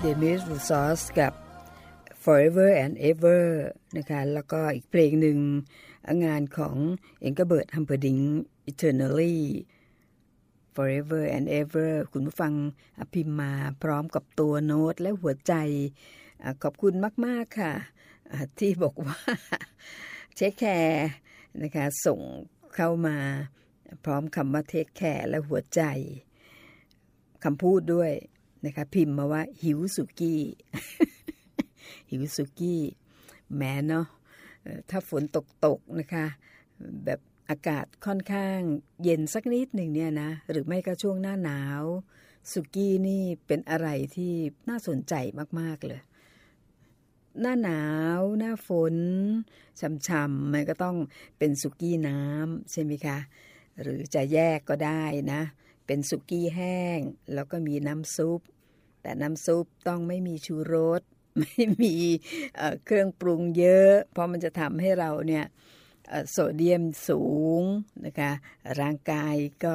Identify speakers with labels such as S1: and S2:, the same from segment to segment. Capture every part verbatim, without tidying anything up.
S1: Demis Roussos กับ Forever and Ever นะคะแล้วก็อีกเพลงหนึ่งงานของ Engelbert Humperdinck Eternally Forever and Ever คุณผู้ฟังพิมพ์มาพร้อมกับตัวโน้ตและหัวใจขอบคุณมากๆค่ะที่บอกว่าเทคแคร์นะคะส่งเข้ามาพร้อมคำว่าเทคแคร์และหัวใจคำพูดด้วยนะคะพิมพ์มาว่าหิวสุกี้ หิวสุกี้แม้เนาะถ้าฝนตกๆนะคะแบบอากาศค่อนข้างเย็นสักนิดหนึ่งเนี่ยนะหรือไม่ก็ช่วงหน้าหนาวสุกี้นี่เป็นอะไรที่น่าสนใจมากๆเลยหน้าหนาวหน้าฝนช่ำๆมันก็ต้องเป็นสุกี้น้ำใช่ไหมคะหรือจะแยกก็ได้นะเป็นสุกี้แห้งแล้วก็มีน้ำซุปแต่น้ำซุปต้องไม่มีชูรสไม่มีเอ่อเครื่องปรุงเยอะเพราะมันจะทำให้เราเนี่ยโซเดียมสูงนะคะร่างกายก็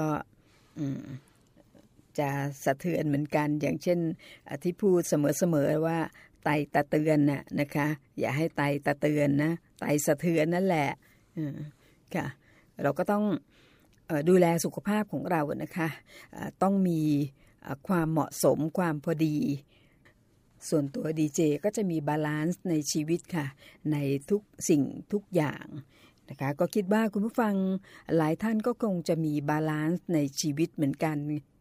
S1: จะสะเทือนเหมือนกันอย่างเช่นที่พูดเสมอๆว่าไตตะเตือนน่ะนะคะอย่าให้ไตตะเตือนนะไตสะเทือนนั่นแหละค่ะเราก็ต้องดูแลสุขภาพของเรานะคะต้องมีความเหมาะสมความพอดีส่วนตัวดีเจก็จะมีบาลานซ์ในชีวิตค่ะในทุกสิ่งทุกอย่างนะคะก็คิดว่าคุณผู้ฟังหลายท่านก็คงจะมีบาลานซ์ในชีวิตเหมือนกัน